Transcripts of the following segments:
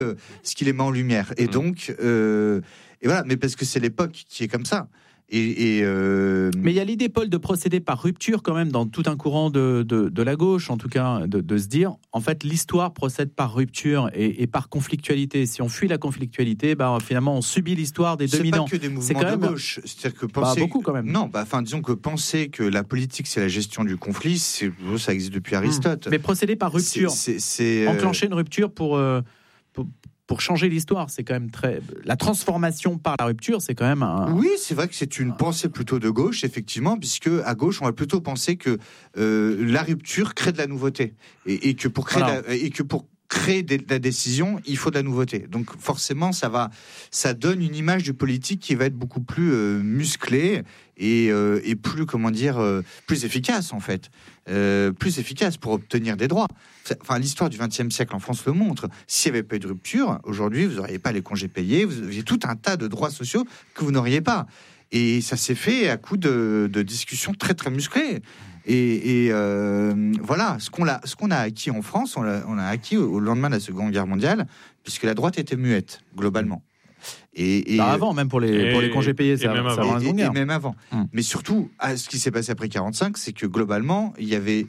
ce qui les met en lumière. Et donc, et voilà, mais parce que c'est l'époque qui est comme ça. Mais il y a l'idée, Paul, de procéder par rupture quand même dans tout un courant de la gauche, en tout cas, de se dire, en fait, l'histoire procède par rupture et par conflictualité. Si on fuit la conflictualité, finalement, on subit l'histoire des dominants. C'est pas que des mouvements de gauche. C'est-à-dire que beaucoup quand même. Non, disons que penser que la politique, c'est la gestion du conflit, ça existe depuis Aristote. Mais procéder par rupture, enclencher une rupture pour changer l'histoire, c'est quand même la transformation par la rupture, c'est quand même Oui, c'est vrai que c'est une pensée plutôt de gauche, effectivement, puisque à gauche, on va plutôt penser que la rupture crée de la nouveauté et que pour créer de la décision, il faut de la nouveauté. Donc forcément, ça donne une image du politique qui va être beaucoup plus musclée et plus, plus efficace en fait. Plus efficace pour obtenir des droits. Enfin, l'histoire du XXe siècle en France le montre. S'il n'y avait pas eu de rupture, aujourd'hui, vous n'auriez pas les congés payés, vous auriez tout un tas de droits sociaux que vous n'auriez pas. Et ça s'est fait à coup de discussions très très musclées. Voilà, ce qu'on a acquis en France, on a acquis au lendemain de la Seconde Guerre mondiale, puisque la droite était muette globalement. Avant, même pour les congés payés, ça même avant. Mais surtout, ce qui s'est passé après 45, c'est que globalement, il y avait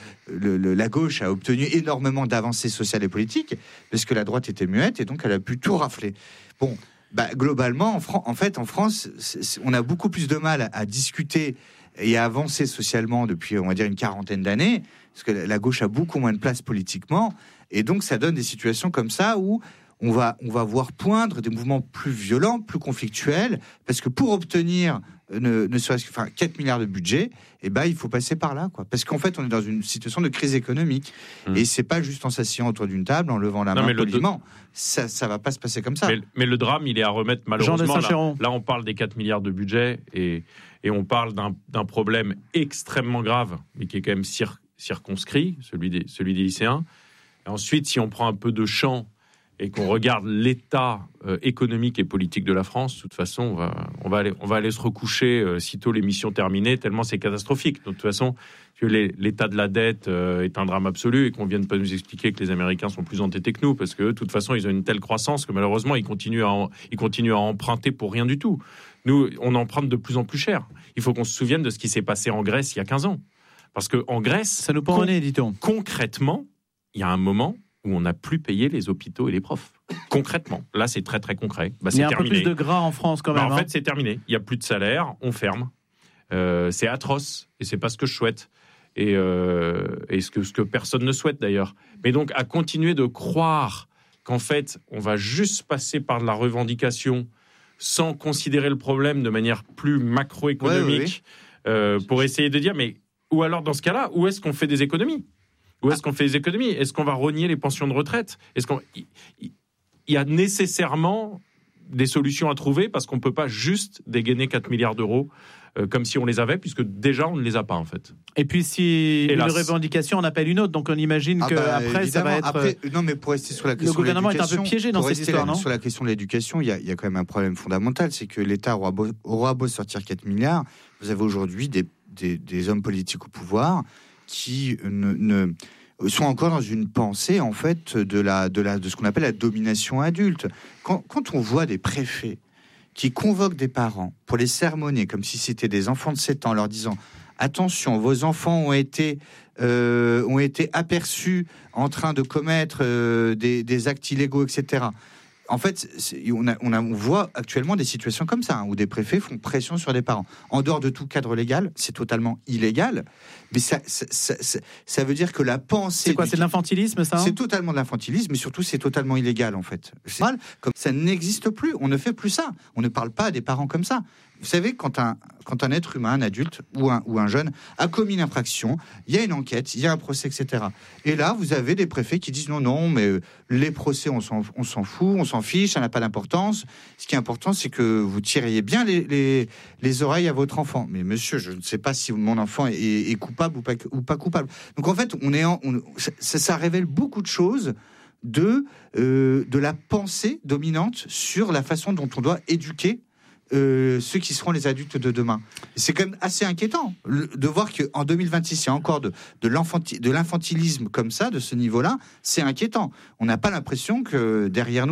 la gauche a obtenu énormément d'avancées sociales et politiques parce que la droite était muette et donc elle a pu tout rafler. Bon, globalement, en France, on a beaucoup plus de mal à discuter et à avancer socialement depuis, on va dire, une quarantaine d'années, parce que la gauche a beaucoup moins de place politiquement, et donc ça donne des situations comme ça où on va voir poindre des mouvements plus violents, plus conflictuels, parce que pour obtenir ne serait-ce que 4 milliards de budget, il faut passer par là, quoi. Parce qu'en fait, on est dans une situation de crise économique. Et c'est pas juste en s'asseyant autour d'une table, en levant la main poliment. Ça va pas se passer comme ça. Mais le drame, il est à remettre malheureusement. Là, on parle des 4 milliards de budget et on parle d'un problème extrêmement grave, mais qui est quand même circonscrit, celui des lycéens. Et ensuite, si on prend un peu de champ et qu'on regarde l'état économique et politique de la France, de toute façon, on va aller se recoucher sitôt l'émission terminée, tellement c'est catastrophique. Donc, de toute façon, que l'état de la dette est un drame absolu et qu'on vienne pas nous expliquer que les Américains sont plus entêtés que nous, parce que de toute façon, ils ont une telle croissance que malheureusement, ils continuent à emprunter pour rien du tout. Nous, on emprunte de plus en plus cher. Il faut qu'on se souvienne de ce qui s'est passé en Grèce il y a 15 ans. Parce qu'en Grèce, ça nous prend dit-on. Concrètement, il y a un moment où on n'a plus payé les hôpitaux et les profs. Concrètement. Là, c'est très, très concret. Il y a un peu plus de gras en France, quand même. En fait, c'est terminé. Il n'y a plus de salaire, on ferme. C'est atroce, et c'est pas ce que je souhaite. Et ce que personne ne souhaite, d'ailleurs. Mais donc, à continuer de croire qu'en fait, on va juste passer par de la revendication sans considérer le problème de manière plus macroéconomique, pour essayer de dire, mais ou alors, dans ce cas-là, où est-ce qu'on fait des économies ? Est-ce qu'on va rogner les pensions de retraite ? Il y a nécessairement des solutions à trouver, parce qu'on ne peut pas juste dégainer 4 milliards d'euros comme si on les avait, puisque déjà on ne les a pas en fait. Et puis si une revendication en appelle une autre, donc on imagine qu'après ça va être... non, mais pour rester sur la question le gouvernement est un peu piégé dans cette histoire, non ? Sur la question de l'éducation, il y a quand même un problème fondamental, c'est que l'État aura beau sortir 4 milliards, vous avez aujourd'hui des hommes politiques au pouvoir qui sont encore dans une pensée en fait de ce qu'on appelle la domination adulte. Quand on voit des préfets qui convoquent des parents pour les sermonner comme si c'était des enfants de 7 ans, leur disant attention, vos enfants ont été aperçus en train de commettre des actes illégaux, etc. En fait, on voit actuellement des situations comme ça, où des préfets font pression sur des parents. En dehors de tout cadre légal, c'est totalement illégal. Mais ça veut dire que la pensée... C'est quoi, c'est de l'infantilisme, ça ? C'est totalement de l'infantilisme, mais surtout, c'est totalement illégal, en fait. C'est mal, comme ça n'existe plus. On ne fait plus ça. On ne parle pas à des parents comme ça. Vous savez, quand un être humain, un adulte ou un jeune a commis une infraction, il y a une enquête, il y a un procès, etc. Et là, vous avez des préfets qui disent non, mais les procès, on s'en fout, on s'en fiche, ça n'a pas d'importance. Ce qui est important, c'est que vous tiriez bien les oreilles à votre enfant. Mais monsieur, je ne sais pas si mon enfant est coupable ou pas coupable. Donc en fait, ça révèle beaucoup de choses de la pensée dominante sur la façon dont on doit éduquer ceux qui seront les adultes de demain. C'est quand même assez inquiétant de voir qu'en 2026, il y a encore de l'infantilisme comme ça, de ce niveau-là. C'est inquiétant. On n'a pas l'impression que derrière nous,